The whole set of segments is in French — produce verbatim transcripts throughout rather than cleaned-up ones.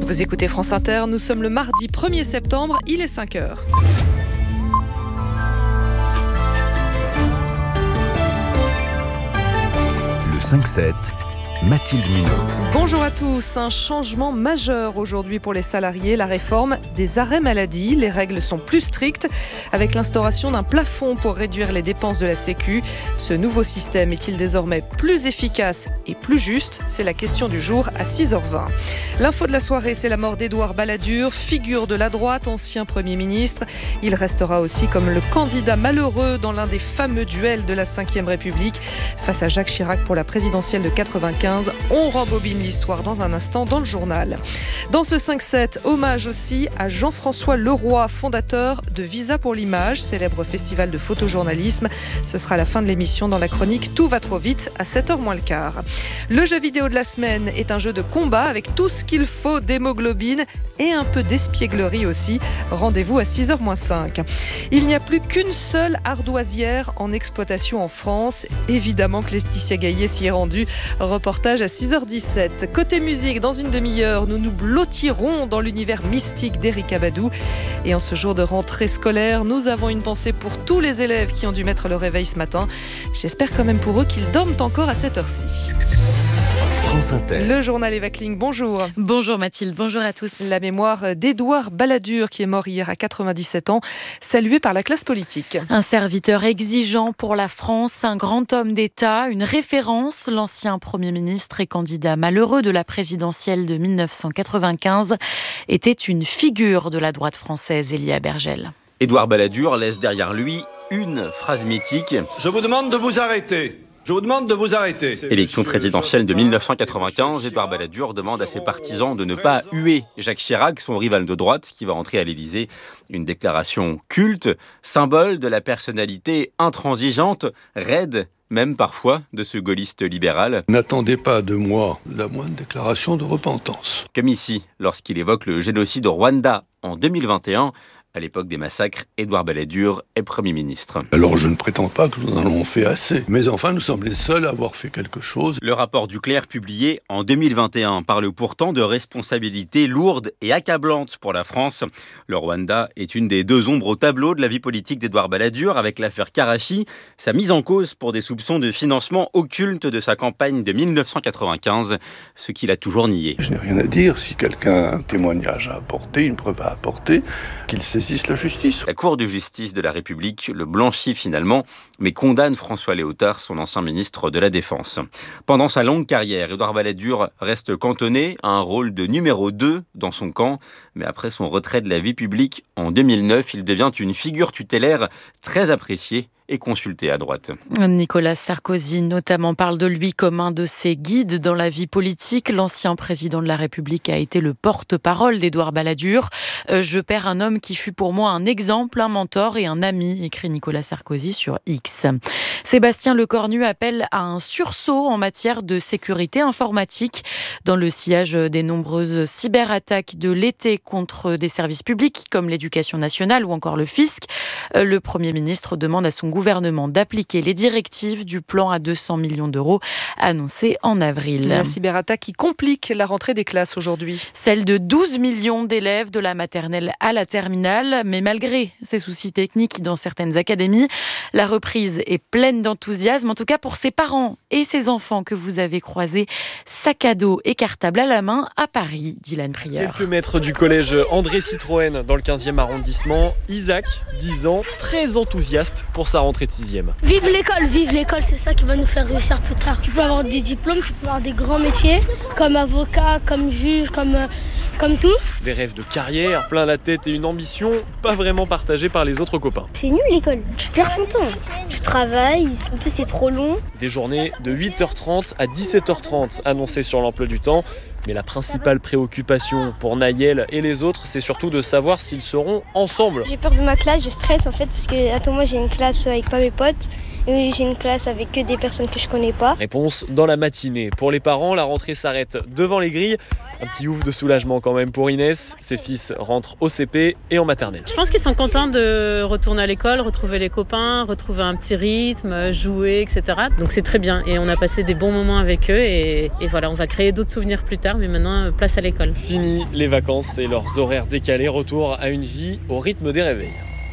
Vous écoutez France Inter, nous sommes le mardi premier septembre, il est cinq heures. Le cinq sept, Mathilde Munoz. Bonjour à tous. Un changement majeur aujourd'hui pour les salariés, la réforme des arrêts maladie. Les règles sont plus strictes avec l'instauration d'un plafond pour réduire les dépenses de la Sécu. Ce nouveau système est-il désormais plus efficace et plus juste ? C'est la question du jour à six heures vingt. L'info de la soirée, c'est la mort d'Édouard Balladur, figure de la droite, ancien Premier ministre. Il restera aussi comme le candidat malheureux dans l'un des fameux duels de la cinquième République face à Jacques Chirac pour la présidentielle de quatre-vingt-quinze. On rembobine l'histoire dans un instant dans le journal. Dans ce cinq sept, hommage aussi à Jean-François Leroy, fondateur de Visa pour l'image, célèbre festival de photojournalisme. Ce sera à la fin de l'émission dans la chronique Tout va trop vite à sept heures moins le quart. Le jeu vidéo de la semaine est un jeu de combat avec tout ce qu'il faut d'hémoglobine et un peu d'espièglerie aussi. Rendez-vous à six heures moins cinq. Il n'y a plus qu'une seule ardoisière en exploitation en France. Évidemment que Laetitia Gaillet s'y est rendue. Reportage à six heures dix-sept. Côté musique, dans une demi-heure, nous nous blottirons dans l'univers mystique d'Erykah Badu. Et en ce jour de rentrée scolaire, nous avons une pensée pour tous les élèves qui ont dû mettre le réveil ce matin. J'espère quand même pour eux qu'ils dorment encore à cette heure-ci. France Inter. Le journal Eva Kling, bonjour. Bonjour Mathilde, bonjour à tous. La mémoire d'Édouard Balladur qui est mort hier à quatre-vingt-dix-sept ans, salué par la classe politique. Un serviteur exigeant pour la France, un grand homme d'État, une référence, l'ancien Premier ministre et candidat malheureux de la présidentielle de dix-neuf cent quatre-vingt-quinze, était une figure de la droite française, Elia Bergel. Édouard Balladur laisse derrière lui une phrase mythique. Je vous demande de vous arrêter. Je vous demande de vous arrêter. Élection présidentielle de dix-neuf cent quatre-vingt-quinze, Édouard Balladur demande à ses partisans de ne pas huer Jacques Chirac, son rival de droite, qui va entrer à l'Élysée. Une déclaration culte, symbole de la personnalité intransigeante, raide, même parfois, de ce gaulliste libéral. N'attendez pas de moi la moindre déclaration de repentance. Comme ici, lorsqu'il évoque le génocide au Rwanda en deux mille vingt et un. À l'époque des massacres, Édouard Balladur est Premier ministre. Alors je ne prétends pas que nous en avons fait assez. Mais enfin, nous sommes les seuls à avoir fait quelque chose. Le rapport Duclerc, publié en deux mille vingt et un, parle pourtant de responsabilités lourdes et accablantes pour la France. Le Rwanda est une des deux ombres au tableau de la vie politique d'Édouard Balladur, avec l'affaire Karachi, sa mise en cause pour des soupçons de financement occulte de sa campagne de dix-neuf cent quatre-vingt-quinze, ce qu'il a toujours nié. Je n'ai rien à dire. Si quelqu'un a un témoignage à apporter, une preuve à apporter, qu'il saisisse la justice. La Cour de justice de la République le blanchit finalement, mais condamne François Léotard, son ancien ministre de la Défense. Pendant sa longue carrière, Édouard Balladur reste cantonné à un rôle de numéro deux dans son camp, mais après son retrait de la vie publique en deux mille neuf, il devient une figure tutélaire très appréciée et consulté à droite. Nicolas Sarkozy notamment parle de lui comme un de ses guides dans la vie politique. L'ancien président de la République a été le porte-parole d'Édouard Balladur. Euh, je perds un homme qui fut pour moi un exemple, un mentor et un ami, écrit Nicolas Sarkozy sur X. Sébastien Lecornu appelle à un sursaut en matière de sécurité informatique dans le sillage des nombreuses cyberattaques de l'été contre des services publics comme l'éducation nationale ou encore le fisc. Euh, le Premier ministre demande à son gouvernement d'appliquer les directives du plan à deux cents millions d'euros annoncé en avril. La cyberattaque qui complique la rentrée des classes aujourd'hui. Celle de douze millions d'élèves de la maternelle à la terminale, mais malgré ces soucis techniques dans certaines académies, la reprise est pleine d'enthousiasme, en tout cas pour ses parents et ses enfants que vous avez croisés sac à dos et cartable à la main à Paris, Dylan Prieur. Quelques mètres du collège André Citroën dans le quinzième arrondissement, Isaac, dix ans, très enthousiaste pour sa rentrée de sixième. Vive l'école, vive l'école, c'est ça qui va nous faire réussir plus tard. Tu peux avoir des diplômes, tu peux avoir des grands métiers, comme avocat, comme juge, comme, euh, comme tout. Des rêves de carrière, plein la tête et une ambition pas vraiment partagée par les autres copains. C'est nul l'école, tu perds ton temps. Tu travailles, en plus c'est trop long. Des journées de huit heures trente à dix-sept heures trente annoncées sur l'emploi du temps. Mais la principale préoccupation pour Naël et les autres, c'est surtout de savoir s'ils seront ensemble. J'ai peur de ma classe, je stresse en fait, parce que attends, moi j'ai une classe avec pas mes potes. Oui, j'ai une classe avec que des personnes que je connais pas. Réponse dans la matinée. Pour les parents, la rentrée s'arrête devant les grilles. Un petit ouf de soulagement quand même pour Inès. Ses fils rentrent au C P et en maternelle. Je pense qu'ils sont contents de retourner à l'école, retrouver les copains, retrouver un petit rythme, jouer, et cetera. Donc c'est très bien et on a passé des bons moments avec eux et, et voilà, on va créer d'autres souvenirs plus tard, mais maintenant place à l'école. Fini les vacances et leurs horaires décalés, retour à une vie au rythme des réveils.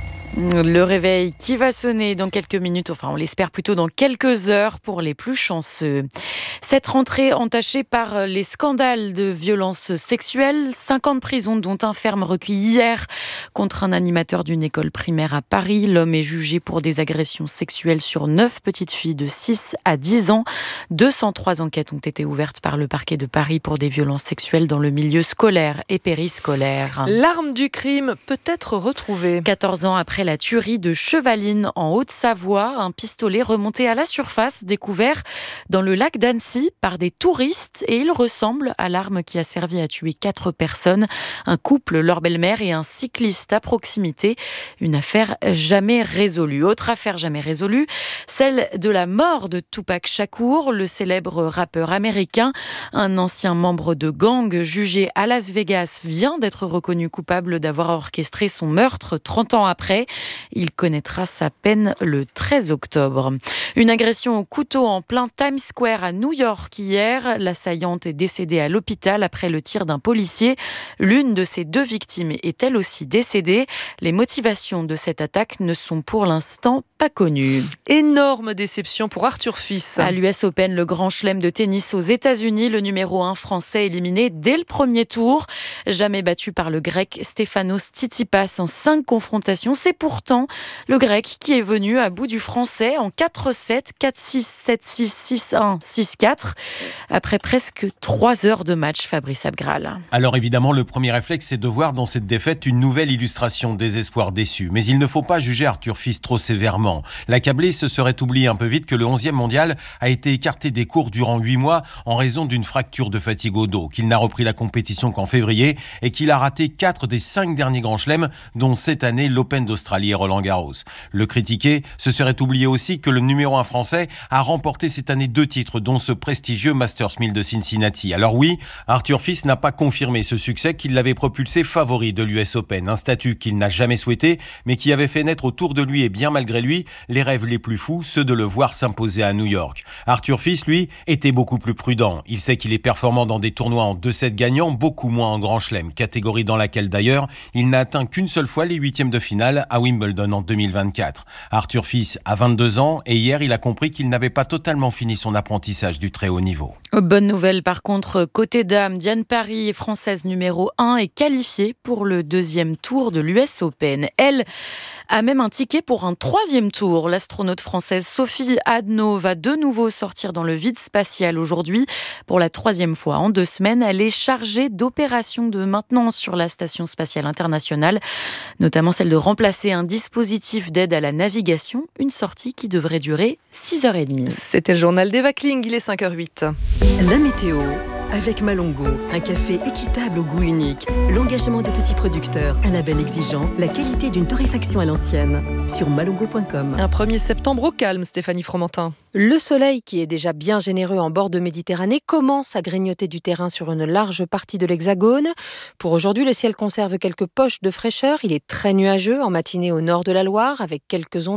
Le réveil qui va sonner dans quelques minutes, enfin on l'espère plutôt dans quelques heures pour les plus chanceux. Cette rentrée entachée par les scandales de violences sexuelles, cinq ans de prison dont un ferme recueilli hier contre un animateur d'une école primaire à Paris. L'homme est jugé pour des agressions sexuelles sur neuf petites filles de six à dix ans. deux cent trois enquêtes ont été ouvertes par le parquet de Paris pour des violences sexuelles dans le milieu scolaire et périscolaire. L'arme du crime peut être retrouvée. quatorze ans après la tuerie de Chevaline en Haute-Savoie, un pistolet remonté à la surface découvert dans le lac d'Annecy par des touristes et il ressemble à l'arme qui a servi à tuer quatre personnes, un couple, leur belle-mère et un cycliste à proximité. Une affaire jamais résolue. Autre affaire jamais résolue, celle de la mort de Tupac Shakur, le célèbre rappeur américain. Un ancien membre de gang jugé à Las Vegas vient d'être reconnu coupable d'avoir orchestré son meurtre trente ans après. Il connaîtra sa peine le treize octobre. Une agression au couteau en plein Times Square à New York hier. L'assaillante est décédée à l'hôpital après le tir d'un policier. L'une de ses deux victimes est elle aussi décédée. Les motivations de cette attaque ne sont pour l'instant pas connues. Énorme déception pour Arthur Fils. À l'U S Open, le grand chelem de tennis aux États-Unis, le numéro un français éliminé dès le premier tour. Jamais battu par le grec Stefanos Tsitsipas en cinq confrontations. C'est pourtant le grec qui est venu à bout du français en quatre sept, quatre six, sept six, six un, six quatre. Après presque trois heures de match, Fabrice Abgral. Alors évidemment, le premier réflexe, c'est de voir dans cette défaite une nouvelle illustration des espoirs déçus. Mais il ne faut pas juger Arthur Fils trop sévèrement. L'accablé se serait oublié un peu vite que le onzième mondial a été écarté des cours durant huit mois en raison d'une fracture de fatigue au dos, qu'il n'a repris la compétition qu'en février et qu'il a raté quatre des cinq derniers grands chelems, dont cette année l'Open d'Australie et Roland Garros. Le critiqué se serait oublié aussi que le numéro un français a remporté cette année deux titres, dont ce prestigieux Masters mille de Cincinnati. Alors oui, Arthur Fils n'a pas confirmé ce succès qui l'avait propulsé favori de l'U S Open, un statut qu'il n'a jamais souhaité, mais qui avait fait naître autour de lui et bien malgré lui les rêves les plus fous, ceux de le voir s'imposer à New York. Arthur Fils, lui, était beaucoup plus prudent. Il sait qu'il est performant dans des tournois en deux sept gagnants, beaucoup moins en grand chelem, catégorie dans laquelle d'ailleurs il n'a atteint qu'une seule fois les huitièmes de finale à Wimbledon en deux mille vingt-quatre. Arthur Fils a vingt-deux ans et hier il a compris qu'il n'avait pas totalement fini son apprentissage du très haut niveau. Bonne nouvelle par contre, côté dames, Diane Parry, française numéro un, est qualifiée pour le deuxième tour de l'U S Open. Elle a même un ticket pour un troisième tour. L'astronaute française Sophie Adno va de nouveau sortir dans le vide spatial aujourd'hui. Pour la troisième fois en deux semaines, elle est chargée d'opérations de maintenance sur la Station spatiale internationale, notamment celle de remplacer un dispositif d'aide à la navigation, une sortie qui devrait durer six heures trente. C'était le journal d'Eva Kling, il est cinq heures huit. La météo avec Malongo, un café équitable au goût unique, l'engagement de petits producteurs, un label exigeant, la qualité d'une torréfaction à l'ancienne. Sur malongo point com. Un premier septembre au calme, Stéphanie Fromentin. Le soleil, qui est déjà bien généreux en bord de Méditerranée, commence à grignoter du terrain sur une large partie de l'Hexagone. Pour aujourd'hui, le ciel conserve quelques poches de fraîcheur. Il est très nuageux en matinée au nord de la Loire, avec quelques ondes